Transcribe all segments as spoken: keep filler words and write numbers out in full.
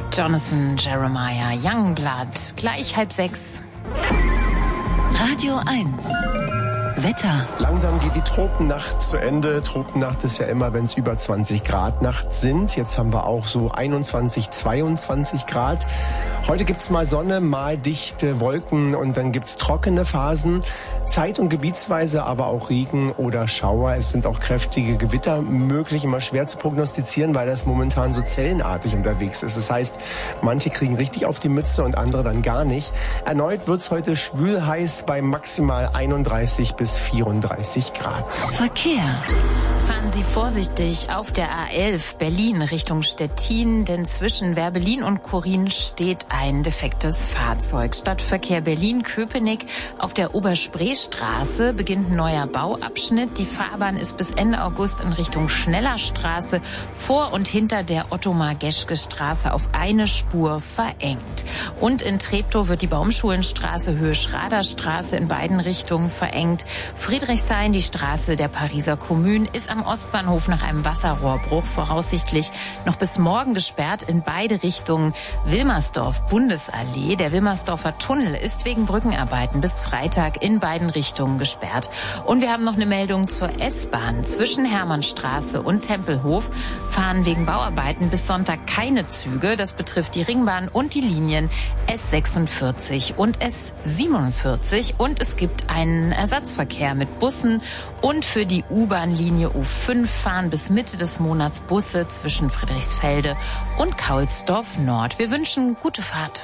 Jonathan Jeremiah Youngblood, gleich halb sechs. Radio eins. Wetter. Langsam geht die Tropennacht zu Ende. Tropennacht ist ja immer, wenn es über zwanzig Grad nachts sind. Jetzt haben wir auch so einundzwanzig, zweiundzwanzig Grad. Heute gibt's mal Sonne, mal dichte Wolken und dann gibt's trockene Phasen. Zeit- und gebietsweise aber auch Regen oder Schauer. Es sind auch kräftige Gewitter möglich, immer schwer zu prognostizieren, weil das momentan so zellenartig unterwegs ist. Das heißt, manche kriegen richtig auf die Mütze und andere dann gar nicht. Erneut wird's heute schwül heiß bei maximal einunddreißig bis vierunddreißig Grad. Verkehr. Fahren Sie vorsichtig auf der A elf Berlin Richtung Stettin, denn zwischen Werbelin und Korin steht ein defektes Fahrzeug. Stadtverkehr Berlin-Köpenick auf der Oberspreestraße beginnt ein neuer Bauabschnitt. Die Fahrbahn ist bis Ende August in Richtung Schnellerstraße vor und hinter der Ottomar-Geschke-Straße auf eine Spur verengt. Und in Treptow wird die Baumschulenstraße Höhe Schraderstraße in beiden Richtungen verengt. Friedrichshain, die Straße der Pariser Kommune, ist am Ostbahnhof nach einem Wasserrohrbruch voraussichtlich noch bis morgen gesperrt in beide Richtungen. Wilmersdorf, Bundesallee. Der Wilmersdorfer Tunnel ist wegen Brückenarbeiten bis Freitag in beiden Richtungen gesperrt. Und wir haben noch eine Meldung zur S-Bahn. Zwischen Hermannstraße und Tempelhof fahren wegen Bauarbeiten bis Sonntag keine Züge. Das betrifft die Ringbahn und die Linien S sechsundvierzig und S siebenundvierzig. Und es gibt einen Ersatzverkehr mit Bussen. Und für die U-Bahn-Linie U fünf fahren bis Mitte des Monats Busse zwischen Friedrichsfelde und Kaulsdorf Nord. Wir wünschen gute Fahrt.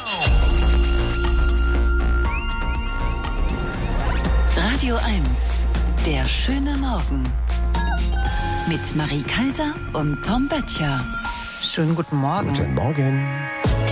Radio eins. Der schöne Morgen. Mit Marie Kaiser und Tom Böttcher. Schönen guten Morgen. Guten Morgen.